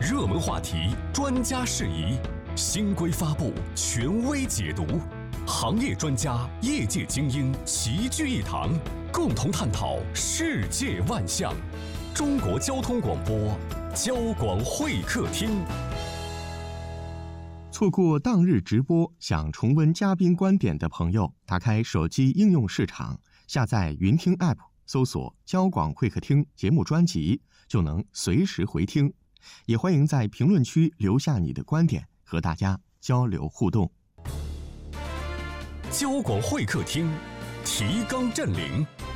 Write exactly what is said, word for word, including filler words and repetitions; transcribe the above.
热门话题、专家事宜，新规发布，权威解读，行业专家、业界精英齐聚一堂，共同探讨世界万象。中国交通广播，交广会客厅。 错过当日直播，想重温嘉宾观点的朋友，打开手机应用市场，下载云听 App， 搜索交广会客厅节目专辑，就能随时回听。也欢迎在评论区留下你的观点，和大家交流互动。 交广会客厅，提纲挈领。